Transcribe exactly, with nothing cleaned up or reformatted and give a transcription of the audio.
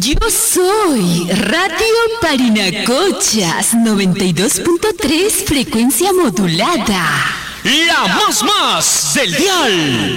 Yo soy Radio Parinacochas noventa y dos punto tres frecuencia modulada. La más más del dial.